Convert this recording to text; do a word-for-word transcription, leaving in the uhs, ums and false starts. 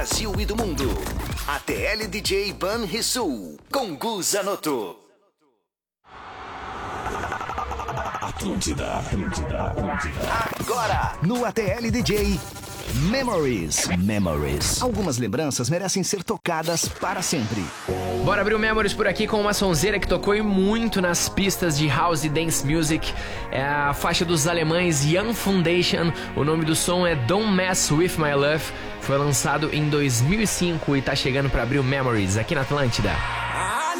Brasil e do mundo. A T L D J Banrisul com Gu Zanotto. Atlântida, Atlântida, Atlântida. Agora, no A T L D J, Memories. Memories. Algumas lembranças merecem ser tocadas para sempre. Bora abrir o Memories por aqui com uma sonzeira que tocou muito nas pistas de House e Dance Music. É a faixa dos alemães Young Foundation. O nome do som é Don't Mess With My Love. Foi lançado em dois mil e cinco e tá chegando para abrir o Memories aqui na Atlântida.